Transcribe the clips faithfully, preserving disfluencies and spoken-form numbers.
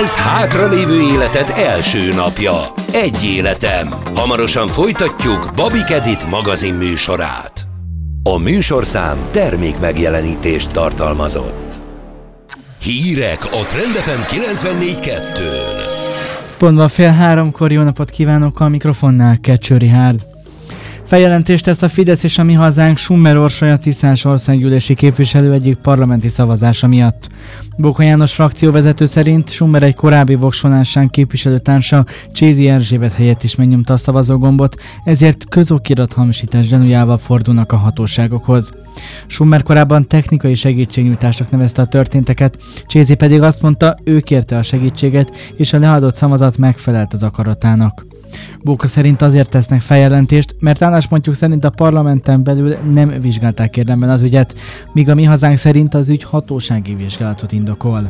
Ez hátralévő életed első napja. Egy életem. Hamarosan folytatjuk Babik Edit magazin műsorát. A műsorszám termék megjelenítést tartalmazott. Hírek a Trend ef em kilencvennégy kettőn. Pontban fél háromkor jó napot kívánok, a mikrofonnál Kecső Rihárd. Feljelentést tesz a Fidesz és a Mi Hazánk Summer Orsolya tisztás országgyűlési képviselő egyik parlamenti szavazása miatt. Bóka János frakcióvezető szerint Summer egy korábbi voksonásán képviselőtársa Csézi Erzsébet helyett is megnyomta a szavazógombot, ezért közokirat hamisítás gyanújával fordulnak a hatóságokhoz. Summer korábban technikai segítségnyújtásnak nevezte a történteket, Csézi pedig azt mondta, ő kérte a segítséget, és a leadott szavazat megfelelt az akaratának. Bóka szerint azért tesznek feljelentést, mert álláspontjuk szerint a parlamenten belül nem vizsgálták érdemben az ügyet, míg a Mi Hazánk szerint az ügy hatósági vizsgálatot indokol.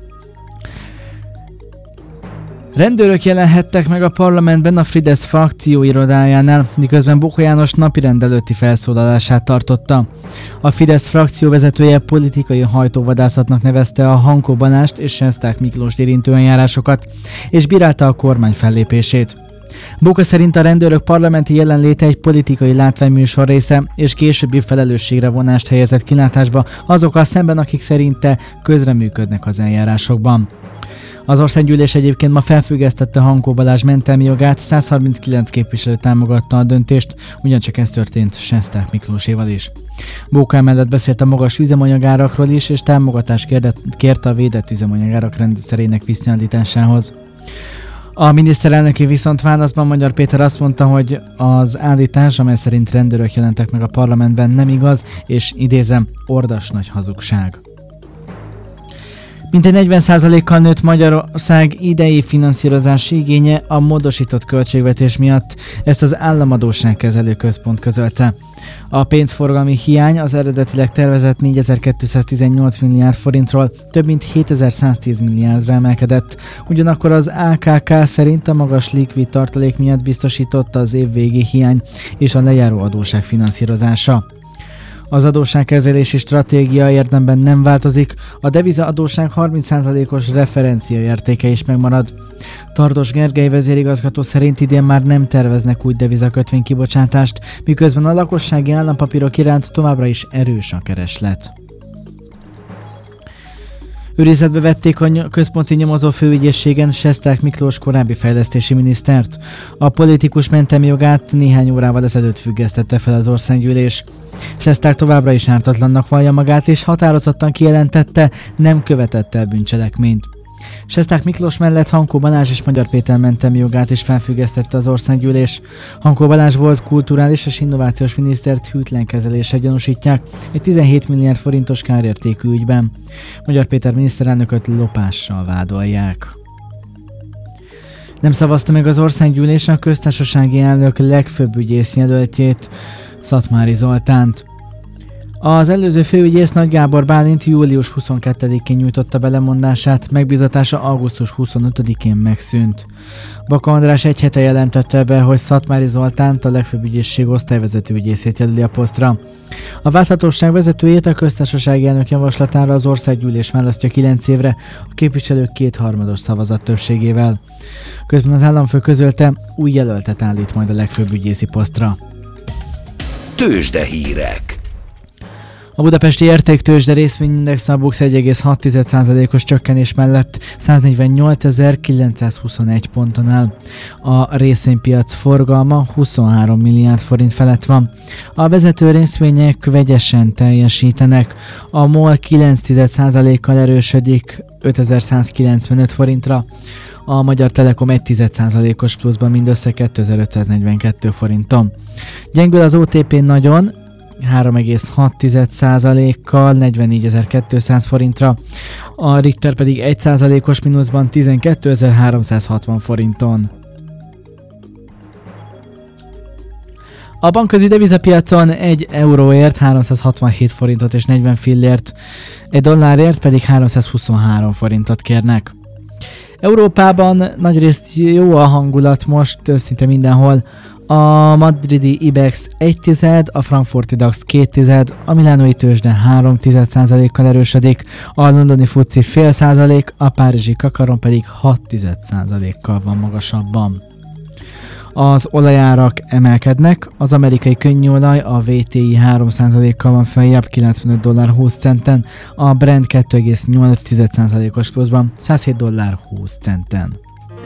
Rendőrök jelenhettek meg a parlamentben a Fidesz frakció irodájánál, miközben Bóka János napirend előtti felszólalását tartotta. A Fidesz frakció vezetője politikai hajtóvadászatnak nevezte a Hankó Balást és Sesták Miklóst érintő eljárásokat, és bírálta a kormány fellépését. Bóka szerint a rendőrök parlamenti jelenléte egy politikai látványműsor része, és későbbi felelősségre vonást helyezett kilátásba azokkal szemben, akik szerinte közreműködnek az eljárásokban. Az országgyűlés egyébként ma felfüggesztette Hankó Balázs mentelmi jogát, száz harminckilenc képviselő támogatta a döntést, ugyancsak ez történt Sesták Miklóséval is. Bóka emellett beszélt a magas üzemanyagárakról is, és támogatást kérte a védett üzemanyagárak rendszerének visszaállításához. A miniszterelnöki viszont válaszban Magyar Péter azt mondta, hogy az állítás, amely szerint rendőrök jelentek meg a parlamentben, nem igaz, és idézem, ordas nagy hazugság. Mintegy negyven százalékkal nőtt Magyarország idei finanszírozási igénye a módosított költségvetés miatt, ezt az Államadósságkezelő Központ közölte. A pénzforgalmi hiány az eredetileg tervezett négyezer-kétszáztizennyolc milliárd forintról több mint hétezer-száztíz milliárdra emelkedett, ugyanakkor az á ká ká szerint a magas likvid tartalék miatt biztosította az évvégi hiány és a lejáró adósság finanszírozása. Az adósságkezelési stratégia érdemben nem változik, a devizaadósság harminc százalékos referenciaértéke is megmarad. Tardos Gergely vezérigazgató szerint idén már nem terveznek új devizakötvény kibocsátást, miközben a lakossági állampapírok iránt továbbra is erős a kereslet. Őrizetbe vették a központi nyomozó főügyészségen Sesták Miklós korábbi fejlesztési minisztert. A politikus mentelmi jogát néhány órával ezelőtt függesztette fel az országgyűlés. Sesták továbbra is ártatlannak vallja magát, és határozottan kijelentette, nem követett el bűncselekményt. Sesták Miklós mellett Hankó Balázs és Magyar Péter mentelmi jogát is felfüggesztette az országgyűlés. Hankó Balázs volt kulturális és innovációs minisztert hűtlen kezeléssel gyanúsítják egy tizenhét milliárd forintos kárértékű ügyben. Magyar Péter miniszterelnököt lopással vádolják. Nem szavazta meg az országgyűlés a köztársasági elnök legfőbb ügyész jelöltjét, Szatmári Zoltánt. Az előző főügyész Nagy Gábor Bálint július huszonkettedikén nyújtotta be lemondását, megbízatása augusztus huszonötödikén megszűnt. Baka András egy hete jelentette be, hogy Szatmári Zoltánt, a legfőbb ügyészség osztályvezető ügyészét jelöli a posztra. A válthatóság vezetőjét a köztársasági elnök javaslatára az országgyűlés választja kilenc évre, a képviselők kétharmados szavazat többségével. Közben az államfő közölte, új jelöltet állít majd a legfőbb ügyészi posztra. Tőzsdehírek. A budapesti értéktőzsde részvényindex a BUX egy egész hat százalékos csökkenés mellett száznegyvennyolcezer-kilencszázhuszonegy ponton áll. A részvénypiac forgalma huszonhárom milliárd forint felett van. A vezető részvények vegyesen teljesítenek. A MOL kilenc százalékkal erősödik ötezer-százkilencvenöt forintra. A Magyar Telekom egy százalékos pluszban mindössze kétezer-ötszáznegyvenkettő forinton. Gyengül az o té pé nagyon, három egész hat százalékkal negyvennégyezer-kétszáz forintra, a Richter pedig egy százalékos mínuszban tizenkétezer-háromszázhatvan forinton. A bankközi devizapiacon egy euróért háromszázhatvanhét forintot és negyven fillért, egy dollárért pedig háromszázhuszonhárom forintot kérnek. Európában nagyrészt jó a hangulat most, szinte mindenhol. A madridi Ibex egy tized, a frankfurti DAX két tized, a milánói tőzsde három tized százalékkal erősödik, a londoni fuci fél százalék, a párizsi kakaron pedig hat tized százalékkal van magasabban. Az olajárak emelkednek, az amerikai könnyűolaj a vé té i három százalékkal van feljebb kilencvenöt dollár húsz centen, a Brent kettő egész nyolc százalékos pluszban száz hét dollár húsz centen.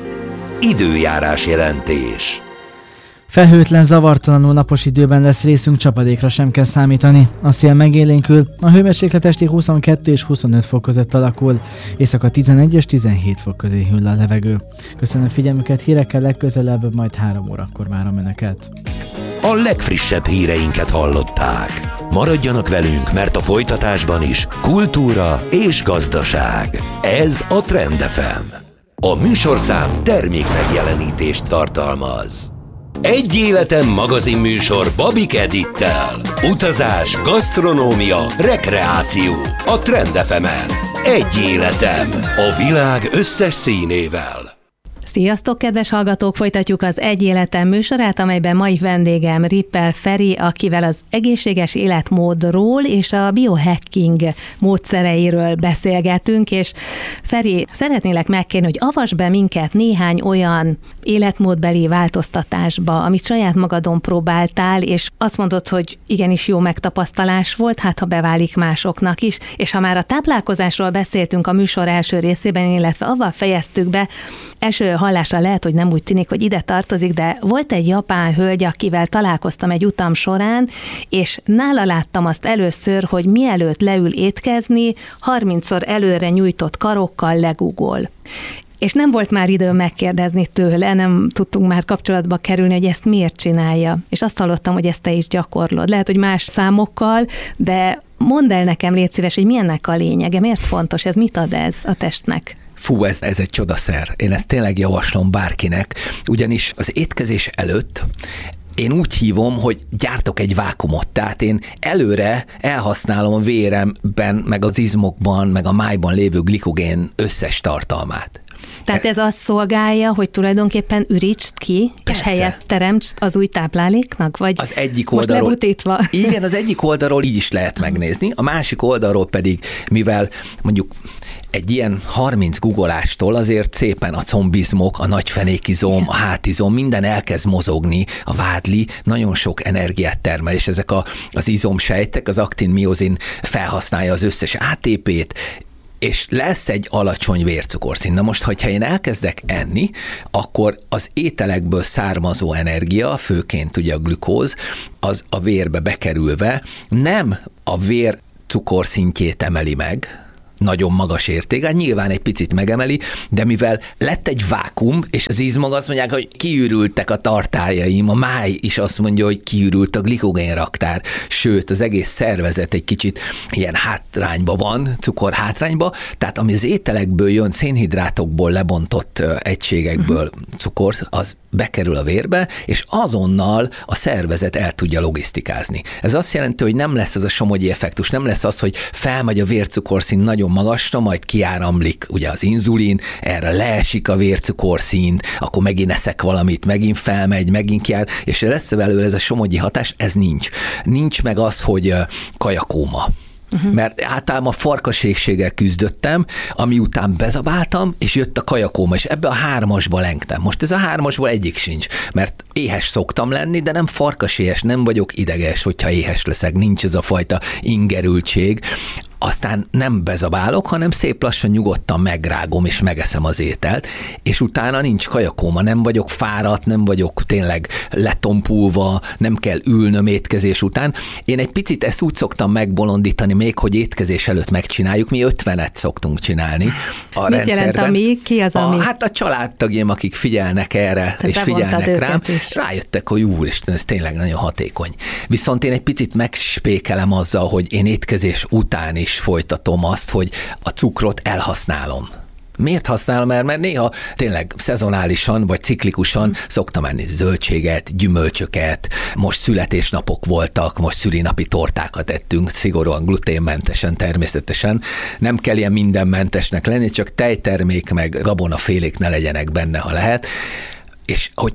Időjárás jelentés. Felhőtlen, zavartalanul napos időben lesz részünk, csapadékra sem kell számítani. A szél megélénkül, a hőmérséklet esti huszonkettő és huszonöt fok között alakul, éjszaka tizenegy és tizenhét fok közé hűl a levegő. Köszönöm figyelmüket, hírekkel legközelebb, majd három órakor várom önöket. A legfrissebb híreinket hallották. Maradjanak velünk, mert a folytatásban is kultúra és gazdaság. Ez a Trend ef em. A műsorszám termék megjelenítést tartalmaz. Egy életem magazinműsor Babik Edittel. Utazás, gasztronómia, rekreáció. A Trend ef emen. Egy életem. A világ összes színével. Sziasztok, kedves hallgatók! Folytatjuk az Egy életem műsorát, amelyben mai vendégem Rippel Feri, akivel az egészséges életmódról és a biohacking módszereiről beszélgetünk, és Feri, szeretnélek megkérni, hogy avasd be minket néhány olyan életmódbeli változtatásba, amit saját magadon próbáltál, és azt mondod, hogy igenis jó megtapasztalás volt, hát ha beválik másoknak is, és ha már a táplálkozásról beszéltünk a műsor első részében, illetve avval fejeztük be, első hallásra lehet, hogy nem úgy tűnik, hogy ide tartozik, de volt egy japán hölgy, akivel találkoztam egy utam során, és nála láttam azt először, hogy mielőtt leül étkezni, harmincszor előre nyújtott karokkal legugol. És nem volt már időm megkérdezni tőle, nem tudtunk már kapcsolatba kerülni, hogy ezt miért csinálja. És azt hallottam, hogy ezt te is gyakorlod. Lehet, hogy más számokkal, de mondd el nekem, légy szíves, hogy mi ennek a lényege, miért fontos, ez mit ad ez a testnek? Fú, ez, ez egy csodaszer. Én ezt tényleg javaslom bárkinek, ugyanis az étkezés előtt én úgy hívom, hogy gyártok egy vákumot, tehát én előre elhasználom a véremben, meg az izmokban, meg a májban lévő glikogén összes tartalmát. Tehát ez azt szolgálja, hogy tulajdonképpen ürítsd ki, persze, és helyet teremtsd az új tápláléknak? Vagy az egyik most oldalról, lebutítva? Igen, az egyik oldalról így is lehet megnézni, a másik oldalról pedig, mivel mondjuk egy ilyen harminc guggolástól azért szépen a combizmok, a nagyfenékizom, a hátizom, minden elkezd mozogni, a vádli nagyon sok energiát termel, és ezek a, az izomsejtek, az aktin-miozin felhasználja az összes á té pét, és lesz egy alacsony vércukorszint. Na most, hogyha én elkezdek enni, akkor az ételekből származó energia, főként ugye a glükóz, az a vérbe bekerülve nem a vér cukorszintjét emeli meg, nagyon magas értéken, nyilván egy picit megemeli, de mivel lett egy vákum, és az izmok azt mondják, hogy kiürültek a tartályaim, a máj is azt mondja, hogy kiürült a glikogén raktár, sőt, az egész szervezet egy kicsit ilyen hátrányba van, cukorhátrányba, tehát ami az ételekből jön, szénhidrátokból lebontott egységekből cukor, az bekerül a vérbe, és azonnal a szervezet el tudja logisztikázni. Ez azt jelenti, hogy nem lesz ez a somogyi effektus, nem lesz az, hogy felmegy a vércukorszint nagyon magasra, majd kiáramlik ugye az inzulin, erre leesik a vércukorszint, akkor megint eszek valamit, megint felmegy, megint kiár, és lesz belőle ez a somogyi hatás, ez nincs. Nincs meg az, hogy kajakóma. Uh-huh. Mert általában farkaségséggel küzdöttem, ami után bezabáltam, és jött a kajakóma, és ebbe a hármasba lengtem. Most ez a hármasból egyik sincs, mert éhes szoktam lenni, de nem farkaséhes, nem vagyok ideges, hogyha éhes leszek, nincs ez a fajta ingerültség. Aztán nem bezabálok, hanem szép lassan nyugodtan megrágom, és megeszem az ételt, és utána nincs kajakóma, nem vagyok fáradt, nem vagyok tényleg letompulva, nem kell ülnöm étkezés után. Én egy picit ezt úgy szoktam megbolondítani, még hogy étkezés előtt megcsináljuk, mi ötvenet szoktunk csinálni a Mit rendszerben. jelent a mi? Ki az a mi? A, hát a családtagjaim, akik figyelnek erre, te és te figyelnek rám, is. Rájöttek, hogy úristen, ez tényleg nagyon hatékony. Viszont én egy picit megspékelem azzal, hogy én étkezés után is folytatom azt, hogy a cukrot elhasználom. Miért használom el? Mert néha tényleg szezonálisan vagy ciklikusan szoktam enni zöldséget, gyümölcsöket, most születésnapok voltak, most szülinapi tortákat ettünk, szigorúan gluténmentesen természetesen. Nem kell ilyen mindenmentesnek lenni, csak tejtermék meg gabonafélék ne legyenek benne, ha lehet. És hogyha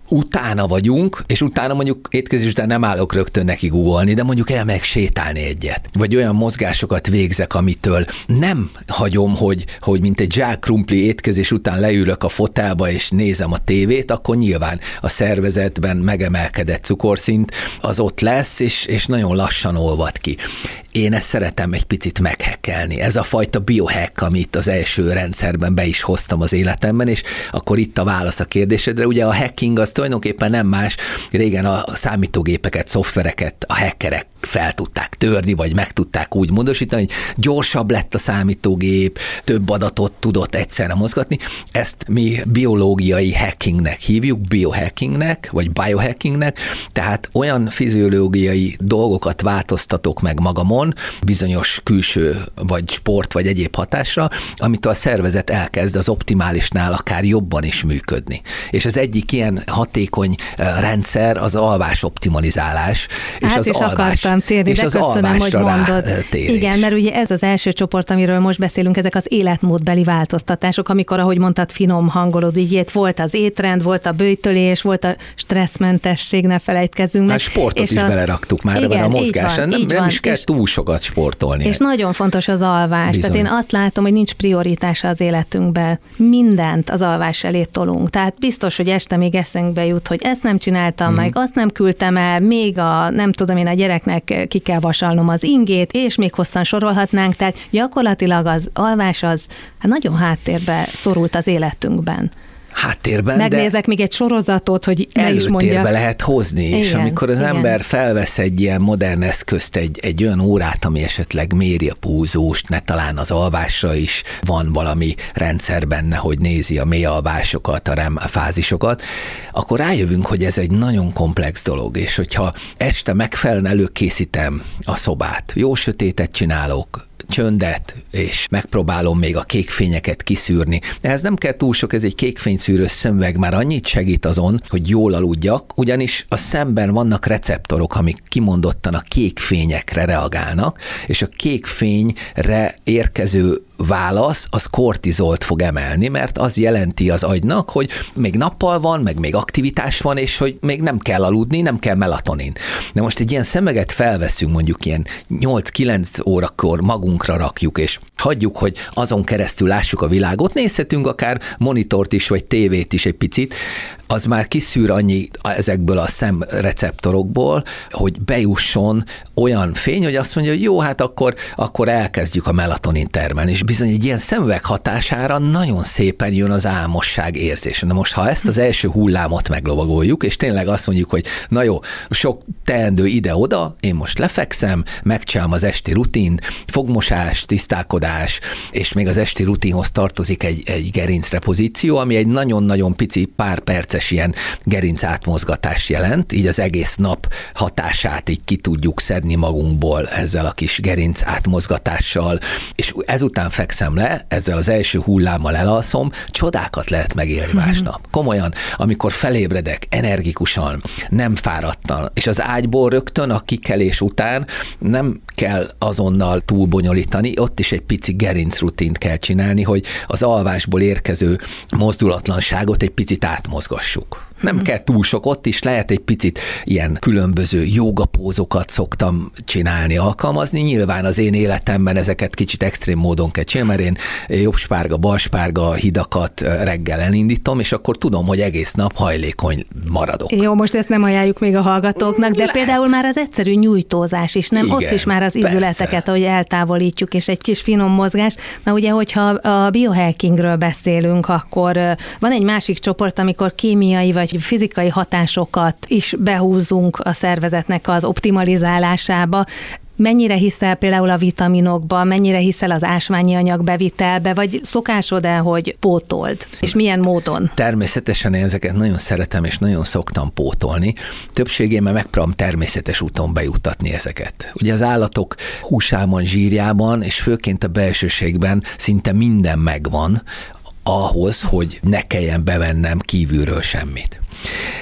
utána vagyunk, és utána mondjuk étkezés után nem állok rögtön neki googolni, de mondjuk elmegyek sétálni egyet. Vagy olyan mozgásokat végzek, amitől nem hagyom, hogy, hogy mint egy zsák krumpli étkezés után leülök a fotelba és nézem a tévét, akkor nyilván a szervezetben megemelkedett cukorszint az ott lesz, és, és nagyon lassan olvad ki. Én ezt szeretem egy picit meghekkelni. Ez a fajta biohack, amit az első rendszerben be is hoztam az életemben, és akkor itt a válasz a kérdésedre. Ugye a hacking az tulajdonképpen nem más. Régen a számítógépeket, szoftvereket a hackerek fel tudták törni, vagy meg tudták úgy módosítani, hogy gyorsabb lett a számítógép, több adatot tudott egyszerre mozgatni. Ezt mi biológiai hackingnek hívjuk, biohackingnek, vagy biohackingnek, tehát olyan fiziológiai dolgokat változtatok meg magamon, bizonyos külső, vagy sport, vagy egyéb hatásra, amitől a szervezet elkezd az optimálisnál akár jobban is működni. És az egyik ilyen hatékony rendszer az alvás optimalizálás. Hát és az is alvás, akartam térni, és de az köszönöm, hogy mondod. Térés. Igen, mert ugye ez az első csoport, amiről most beszélünk, ezek az életmódbeli változtatások, amikor, ahogy mondtad, finom hangolod, így volt az étrend, volt a böjtölés, volt a stresszmentesség, ne felejtkezzünk meg. Hát sportot és is a... beleraktuk már igen, ebben a mozgásban, nem, nem van, is kell és... túl sokat sportolni. És nagyon fontos az alvás. Bizony. Tehát én azt látom, hogy nincs prioritása az életünkben. Mindent az alvás elé tolunk. Tehát biztos, hogy este még eszünkbe jut, hogy ezt nem csináltam, mm. meg azt nem küldtem el, még a, nem tudom én, a gyereknek ki kell vasalnom az ingét, és még hosszan sorolhatnánk. Tehát gyakorlatilag az alvás az hát nagyon háttérbe szorult az életünkben. Háttérben, megnézek még egy sorozatot, hogy el is mondja. Előtérbe lehet hozni, igen, és amikor az igen. ember felvesz egy ilyen modern eszközt, egy, egy olyan órát, ami esetleg méri a púzóst, ne talán az alvásra is van valami rendszer benne, hogy nézi a mély alvásokat, a REM fázisokat, akkor rájövünk, hogy ez egy nagyon komplex dolog, és hogyha este megfelelően előkészítem a szobát, jó sötétet csinálok, csöndet, és megpróbálom még a kékfényeket kiszűrni. Ehhez nem kell túl sok, ez egy kékfényszűrős szemüveg már annyit segít azon, hogy jól aludjak, ugyanis a szemben vannak receptorok, amik kimondottan a kékfényekre reagálnak, és a kékfényre érkező válasz, az kortizolt fog emelni, mert az jelenti az agynak, hogy még nappal van, meg még aktivitás van, és hogy még nem kell aludni, nem kell melatonin. De most egy ilyen szemeget felveszünk, mondjuk ilyen nyolc-kilenc órakor magunkra rakjuk, és hagyjuk, hogy azon keresztül lássuk a világot, nézhetünk akár monitort is, vagy tévét is egy picit, az már kiszűr annyi ezekből a szemreceptorokból, hogy bejusson olyan fény, hogy azt mondja, hogy jó, hát akkor, akkor elkezdjük a melatonin termelni, és bizony egy ilyen szemüveg hatására nagyon szépen jön az álmosság érzése. Na most, ha ezt az első hullámot meglovagoljuk, és tényleg azt mondjuk, hogy na jó, sok teendő ide-oda, én most lefekszem, megcsinálom az esti rutint, fogmosás, tisztálkodás, és még az esti rutinhoz tartozik egy, egy gerincrepozíció, ami egy nagyon-nagyon pici pár perces ilyen gerinc átmozgatás jelent, így az egész nap hatását így ki tudjuk szedni magunkból ezzel a kis gerinc átmozgatással, és ezután fekszem le, ezzel az első hullámmal elalszom, csodákat lehet megélni másnap. Komolyan, amikor felébredek energikusan, nem fáradtan, és az ágyból rögtön a kikelés után nem kell azonnal túlbonyolítani, ott is egy pici gerincrutint kell csinálni, hogy az alvásból érkező mozdulatlanságot egy picit átmozgassuk. Nem hmm. kell túl sok, ott is lehet egy picit ilyen különböző jogapózokat szoktam csinálni, alkalmazni. Nyilván az én életemben ezeket kicsit extrém módon kell csinálni, mert én jobb spárga, bal spárga hidakat reggel elindítom, és akkor tudom, hogy egész nap hajlékony maradok. Jó, most ezt nem ajánljuk még a hallgatóknak, de lehet. Például már az egyszerű nyújtózás is, nem? Igen, ott is már az ízületeket, ahogy eltávolítjuk, és egy kis finom mozgás. Na ugye, hogyha a biohackingről beszélünk, akkor van egy másik csoport, amikor kémiai vagy fizikai hatásokat is behúzunk a szervezetnek az optimalizálásába. Mennyire hiszel például a vitaminokba, mennyire hiszel az ásványi anyag bevitelbe, vagy szokásod-e, hogy pótold? És milyen módon? Természetesen én ezeket nagyon szeretem, és nagyon szoktam pótolni. Többségében megpróbálom természetes úton bejutatni ezeket. Ugye az állatok húsában, zsírjában, és főként a belsőségben szinte minden megvan ahhoz, hogy ne kelljen bevennem kívülről semmit.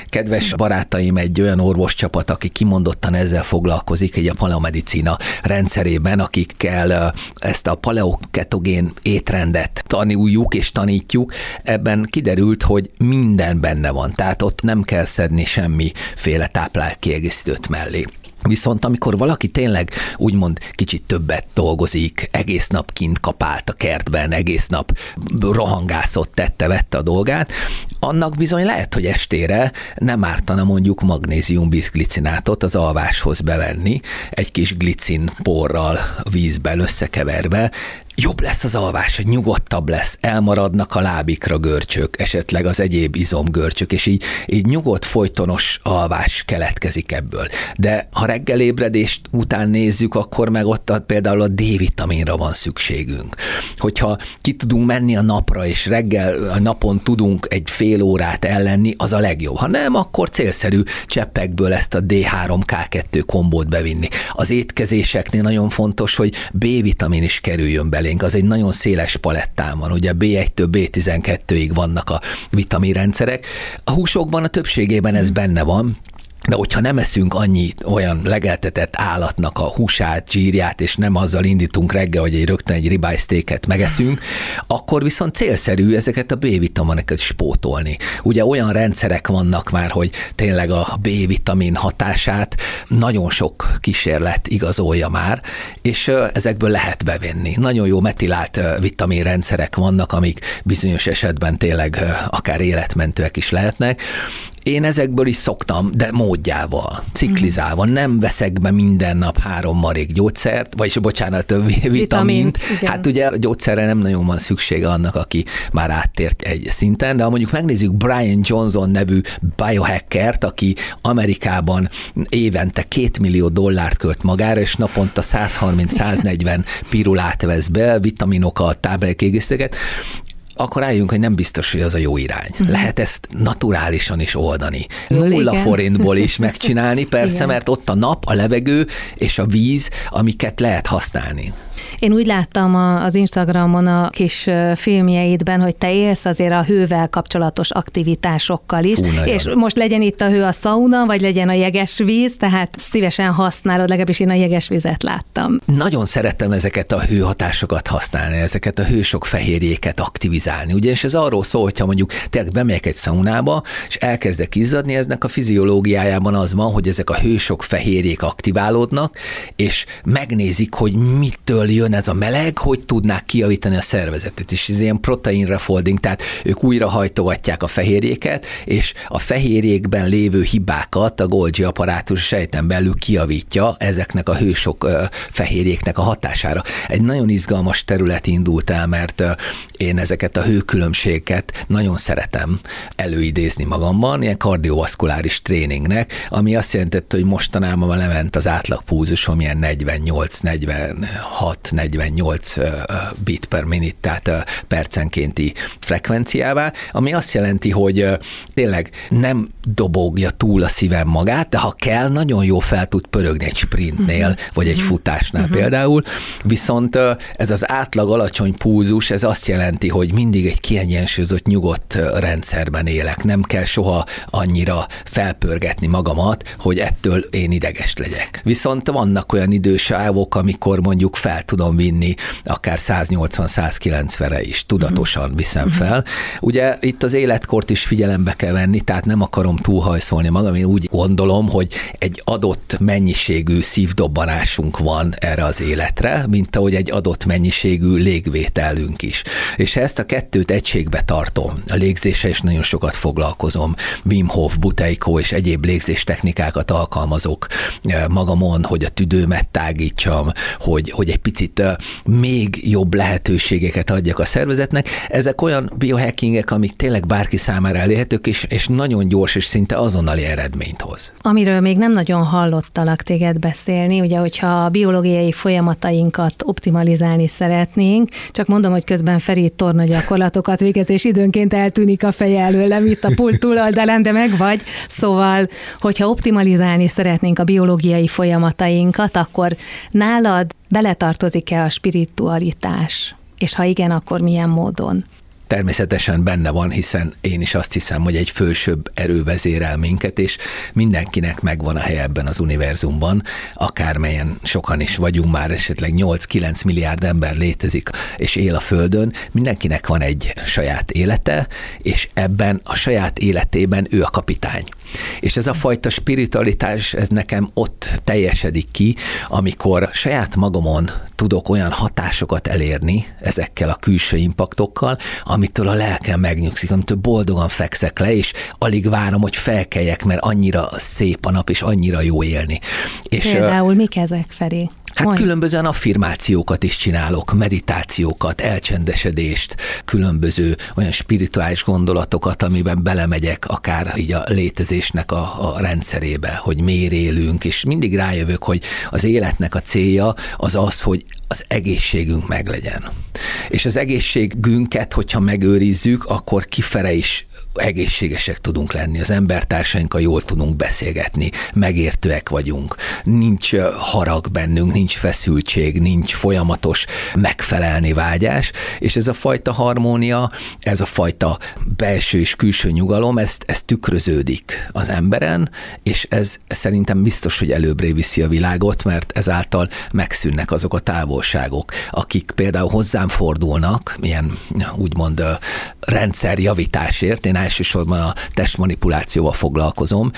kedves barátaim, egy olyan orvoscsapat, aki kimondottan ezzel foglalkozik, egy a paleomedicina rendszerében, akikkel ezt a paleoketogén étrendet tanuljuk és tanítjuk, ebben kiderült, hogy minden benne van, tehát ott nem kell szedni semmiféle táplálékkiegészítőt mellé. Viszont amikor valaki tényleg úgymond kicsit többet dolgozik, egész nap kint kapált a kertben, egész nap rohangászott, tette-vette a dolgát, annak bizony lehet, hogy estére nem ártana mondjuk magnézium-biszglicinátot az alváshoz bevenni, egy kis glicin porral vízben összekeverve, jobb lesz az alvás, hogy nyugodtabb lesz, elmaradnak a lábikra görcsök, esetleg az egyéb izomgörcsök, és így, így nyugodt, folytonos alvás keletkezik ebből. De ha reggel ébredést után nézzük, akkor meg ott a, például a D-vitaminra van szükségünk. Hogyha ki tudunk menni a napra, és reggel a napon tudunk egy fél órát ellenni, az a legjobb. Ha nem, akkor célszerű cseppekből ezt a dé három ká kettő kombót bevinni. Az étkezéseknél nagyon fontos, hogy B-vitamin is kerüljön belé. Az egy nagyon széles palettán van, ugye bé egytől bé tizenkettőig vannak a vitaminrendszerek. A húsokban a többségében ez benne van, de hogyha nem eszünk annyi olyan legeltetett állatnak a húsát, zsírját, és nem azzal indítunk reggel, hogy egy rögtön egy ribeye steaket megeszünk, akkor viszont célszerű ezeket a B-vitamineket is pótolni. Ugye olyan rendszerek vannak már, hogy tényleg a B-vitamin hatását nagyon sok kísérlet igazolja már, és ezekből lehet bevenni. Nagyon jó metilált vitaminrendszerek vannak, amik bizonyos esetben tényleg akár életmentőek is lehetnek. Én ezekből is szoktam, de módjával, ciklizálva. Nem veszek be minden nap három marék gyógyszert, vagyis bocsánat, vitamint. vitamint hát ugye a gyógyszerre nem nagyon van szüksége annak, aki már áttért egy szinten, de ha mondjuk megnézzük Brian Johnson nevű biohackert, aki Amerikában évente két millió dollárt költ magára, és naponta száz harminc-száznegyven pirulát vesz be, vitaminokat, táplálékkiegészítőket, akkor álljunk, hogy nem biztos, hogy az a jó irány. Uh-huh. Lehet ezt naturálisan is oldani. Nulla forintból is megcsinálni, persze, igen. Mert ott a nap, a levegő és a víz, amiket lehet használni. Én úgy láttam az Instagramon a kis filmjeidben, hogy te élsz azért a hővel kapcsolatos aktivitásokkal is, Fú, és most legyen itt a hő a szauna, vagy legyen a jeges víz, tehát szívesen használod, legalábbis én a jeges vizet láttam. Nagyon szeretem ezeket a hőhatásokat használni, ezeket a hősok fehérjéket aktivizálni. Ugyanis ez arról szól, hogyha mondjuk tényleg bemegyek egy szaunába, és elkezdek izzadni, eznek a fiziológiájában az van, hogy ezek a hősok fehérjék aktiválódnak, és megnézik, hogy mitől jön ez a meleg, hogy tudnák kijavítani a szervezetet, és ez ilyen protein refolding, tehát ők újra hajtogatják a fehérjéket, és a fehérjékben lévő hibákat a Golgi apparátus sejten belül kijavítja ezeknek a hősok fehérjéknek a hatására. Egy nagyon izgalmas terület indult el, mert én ezeket a hőkülönbségeket nagyon szeretem előidézni magamban, ilyen kardiovaszkuláris tréningnek, ami azt jelentette, hogy mostanában lement az átlag pulzusom ilyen negyvennyolc negyvenhat negyvennyolc beat per minute, tehát percenkénti frekvenciává, ami azt jelenti, hogy tényleg nem dobogja túl a szívem magát, de ha kell, nagyon jó fel tud pörögni egy sprintnél, uh-huh. vagy egy futásnál uh-huh. például, viszont ez az átlag alacsony pulzus, ez azt jelenti, hogy mindig egy kiegyensúlyozott, nyugodt rendszerben élek. Nem kell soha annyira felpörgetni magamat, hogy ettől én ideges legyek. Viszont vannak olyan idősávok, amikor mondjuk fel tudom vinni akár száznyolcvan-százkilencvenre is, tudatosan viszem fel. Ugye itt az életkort is figyelembe kell venni, tehát nem akarom túlhajszolni magam, én úgy gondolom, hogy egy adott mennyiségű szívdobbanásunk van erre az életre, mint ahogy egy adott mennyiségű légvételünk is. És ha ezt a kettőt egységbe tartom, a légzéssel is nagyon sokat foglalkozom, Wim Hof, Buteyko és egyéb légzéstechnikákat alkalmazok magamon, hogy a tüdőmet tágítsam, hogy, hogy egy picit még jobb lehetőségeket adjak a szervezetnek. Ezek olyan biohackingek, amik tényleg bárki számára elérhetők, és, és nagyon gyors és szinte azonnali eredményt hoz. Amiről még nem nagyon hallottalak téged beszélni, ugye, hogyha a biológiai folyamatainkat optimalizálni szeretnénk, csak mondom, hogy közben Feri tornagyakorlatokat végez, és időnként eltűnik a feje előlem itt a pult túloldalán, de meg vagy. Szóval, hogyha optimalizálni szeretnénk a biológiai folyamatainkat, akkor nálad beletartozik-e a spiritualitás? És ha igen, akkor milyen módon? természetesen benne van, hiszen én is azt hiszem, hogy egy fölsőbb erő vezérel minket, és mindenkinek megvan a helye ebben az univerzumban, akármelyen sokan is vagyunk már, esetleg nyolc-kilenc milliárd ember létezik és él a Földön, mindenkinek van egy saját élete, és ebben a saját életében ő a kapitány. És ez a fajta spiritualitás, ez nekem ott teljesedik ki, amikor saját magamon tudok olyan hatásokat elérni ezekkel a külső impaktokkal, amitől a lelkem megnyugszik, amitől boldogan fekszek le, és alig várom, hogy felkeljek, mert annyira szép a nap, és annyira jó élni. És például mik ezek, Feri? Hát Mondj. Különböző affirmációkat is csinálok, meditációkat, elcsendesedést, különböző olyan spirituális gondolatokat, amiben belemegyek akár így a létezésnek a, a rendszerébe, hogy miért élünk, és mindig rájövök, hogy az életnek a célja az az, hogy az egészségünk meglegyen. És az egészségünket, hogyha megőrizzük, akkor kifele is egészségesek tudunk lenni, az embertársainkkal jól tudunk beszélgetni, megértőek vagyunk, nincs harag bennünk, nincs feszültség, nincs folyamatos megfelelni vágyás, és ez a fajta harmónia, ez a fajta belső és külső nyugalom, ez, ez tükröződik az emberen, és ez szerintem biztos, hogy előbbre viszi a világot, mert ezáltal megszűnnek azok a távolságok, akik például hozzám fordulnak, ilyen úgymond rendszerjavításért, én elsősorban a testmanipulációval foglalkozom,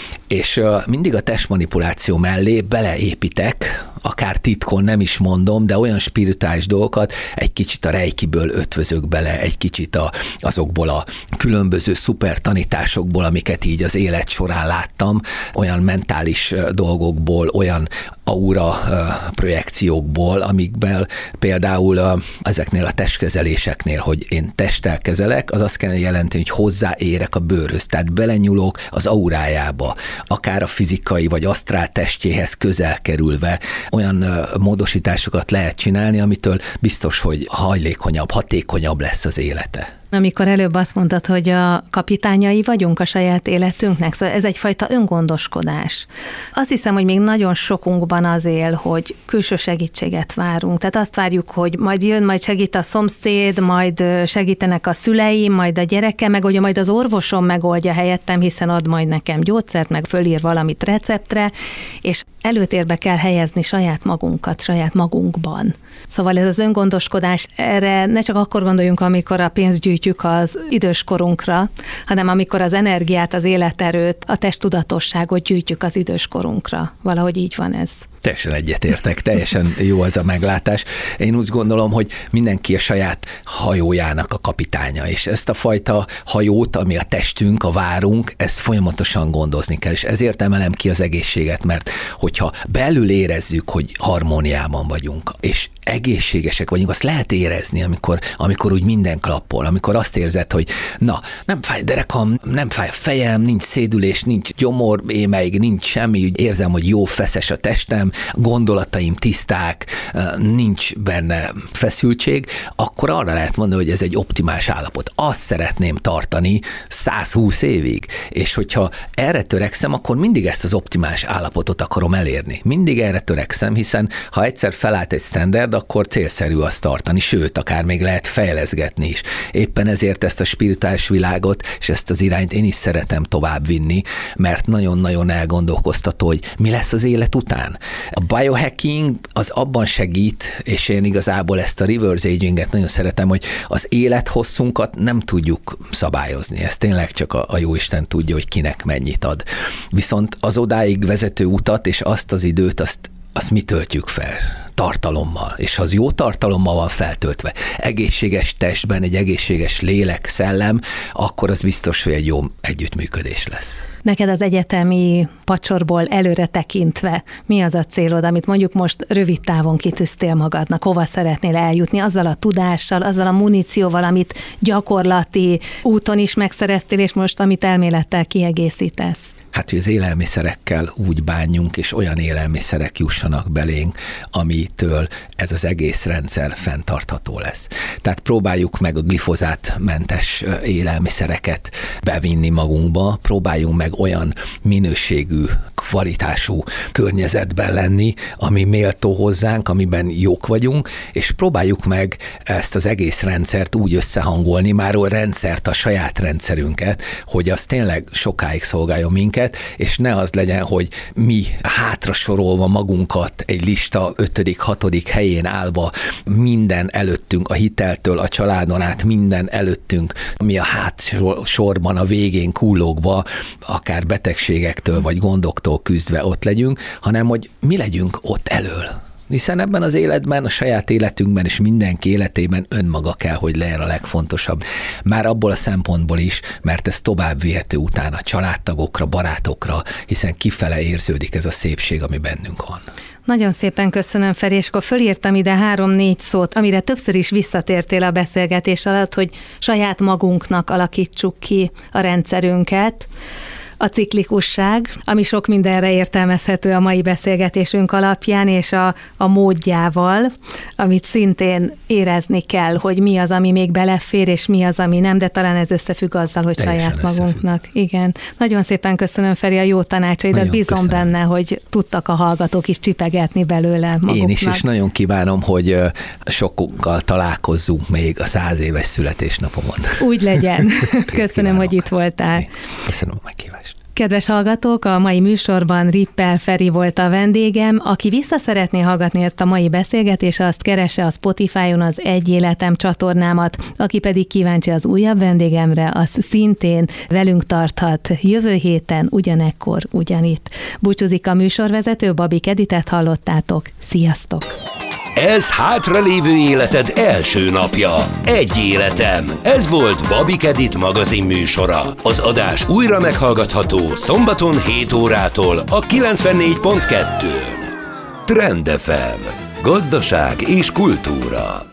és mindig a testmanipuláció mellé beleépítek, akár titkon nem is mondom, de olyan spirituális dolgokat, egy kicsit a reikiből ötvözök bele, egy kicsit a, azokból a különböző szuper tanításokból, amiket így az élet során láttam, olyan mentális dolgokból, olyan aura projekciókból, amikben például ezeknél a testkezeléseknél, hogy én testtel kezelek, az azt kell jelenteni, hogy hozzáérek a bőrhöz, tehát belenyúlok az aurájába, akár a fizikai vagy asztrál testjéhez közel kerülve, olyan módosításokat lehet csinálni, amitől biztos, hogy hajlékonyabb, hatékonyabb lesz az élete. Amikor előbb azt mondtad, hogy a kapitányai vagyunk a saját életünknek, szóval ez egyfajta öngondoskodás. Azt hiszem, hogy még nagyon sokunkban az él, hogy külső segítséget várunk. Tehát azt várjuk, hogy majd jön, majd segít a szomszéd, majd segítenek a szüleim, majd a gyereke, meg hogy majd az orvosom megoldja helyettem, hiszen ad majd nekem gyógyszert, meg fölír valamit receptre, és előtérbe kell helyezni saját magunkat, saját magunkban. Szóval ez az öngondoskodás, erre ne csak akkor gondoljunk, amikor a pénzt gyűjtjük az időskorunkra, hanem amikor az energiát, az életerőt, a testtudatosságot gyűjtjük az időskorunkra. Valahogy így van ez. Teljesen egyetértek, teljesen jó ez a meglátás. Én úgy gondolom, hogy mindenki a saját hajójának a kapitánya, és ezt a fajta hajót, ami a testünk, a várunk, ezt folyamatosan gondozni kell, és ezért emelem ki az egészséget, mert hogyha belül érezzük, hogy harmóniában vagyunk, és egészségesek vagyunk, azt lehet érezni, amikor, amikor úgy minden klappol, amikor azt érzed, hogy na, nem fáj a derekam, nem fáj a fejem, nincs szédülés, nincs gyomor, émeig, nincs semmi, úgy érzem, hogy jó feszes a testem, gondolataim tiszták, nincs benne feszültség, akkor arra lehet mondani, hogy ez egy optimális állapot. Azt szeretném tartani százhúsz évig, és hogyha erre törekszem, akkor mindig ezt az optimális állapotot akarom elérni. Mindig erre törekszem, hiszen ha egyszer felállt egy standard, akkor célszerű azt tartani, sőt, akár még lehet fejleszgetni is. Éppen ezért ezt a spirituális világot és ezt az irányt én is szeretem tovább vinni, mert nagyon-nagyon elgondolkoztató, hogy mi lesz az élet után. A biohacking az abban segít, és én igazából ezt a reverse aginget nagyon szeretem, hogy az élethosszunkat nem tudjuk szabályozni. Ez tényleg csak a, a Jóisten tudja, hogy kinek mennyit ad. Viszont az odáig vezető utat és azt az időt, azt azt mi töltjük fel? Tartalommal. És ha az jó tartalommal van feltöltve, egészséges testben, egy egészséges lélek, szellem, akkor az biztos, hogy egy jó együttműködés lesz. Neked az egyetemi pacsorból előre tekintve mi az a célod, amit mondjuk most rövid távon kitűztél magadnak, hova szeretnél eljutni, azzal a tudással, azzal a munícióval, amit gyakorlati úton is megszereztél, és most amit elmélettel kiegészítesz? Hát, hogy az élelmiszerekkel úgy bánjunk, és olyan élelmiszerek jussanak belénk, amitől ez az egész rendszer fenntartható lesz. Tehát próbáljuk meg a glifozátmentes élelmiszereket bevinni magunkba, próbáljunk meg olyan minőségű, kvalitású környezetben lenni, ami méltó hozzánk, amiben jók vagyunk, és próbáljuk meg ezt az egész rendszert úgy összehangolni, már a rendszert, a saját rendszerünket, hogy az tényleg sokáig szolgáljon minket, és ne az legyen, hogy mi hátra sorolva magunkat egy lista ötödik, hatodik helyén állva, minden előttünk, a hiteltől, a családon át, minden előttünk, mi a hátsorban, a végén kullogva, akár betegségektől vagy gondoktól küzdve ott legyünk, hanem hogy mi legyünk ott elől. Hiszen ebben az életben, a saját életünkben és mindenki életében önmaga kell, hogy legyen a legfontosabb. Már abból a szempontból is, mert ez tovább vihető utána családtagokra, barátokra, hiszen kifele érződik ez a szépség, ami bennünk van. Nagyon szépen köszönöm, Feri, és akkor fölírtam ide három-négy szót, amire többször is visszatértél a beszélgetés alatt, hogy saját magunknak alakítsuk ki a rendszerünket. A ciklikusság, ami sok mindenre értelmezhető a mai beszélgetésünk alapján, és a, a módjával, amit szintén érezni kell, hogy mi az, ami még belefér, és mi az, ami nem, de talán ez összefügg azzal, hogy teljesen saját magunknak. Összefügg. Igen. Nagyon szépen köszönöm, Feri, a jó tanácsaidat. Nagyon Bízom köszönöm. Benne, hogy tudtak a hallgatók is csipegetni belőle maguknak. Én is, és nagyon kívánom, hogy sokkal találkozzunk még a száz éves születésnapomon. Úgy legyen. Köszönöm, hogy itt voltál. Köszönöm a meghívást. Kedves hallgatók, a mai műsorban Rippel Feri volt a vendégem. Aki vissza szeretné hallgatni ezt a mai beszélgetést, azt keresse a Spotify-on az Egy Életem csatornámat. Aki pedig kíváncsi az újabb vendégemre, az szintén velünk tarthat jövő héten, ugyanekkor, ugyanitt. Búcsúzik a műsorvezető, Babik Editet hallottátok. Sziasztok! Ez hátralévő életed első napja. Egy életem. Ez volt Babik Edit magazin műsora. Az adás újra meghallgatható szombaton hét órától a kilencvennégy pont kettőn. Trend ef em. Gazdaság és kultúra.